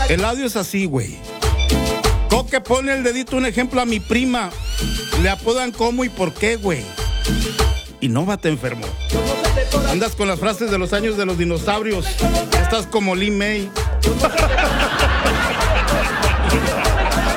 El audio es así, güey. Coque pone el dedito, un ejemplo a mi prima. Le apodan cómo y por qué, güey. Y no va, te enfermo. Andas con las frases de los años de los dinosaurios. Estás como Lee May.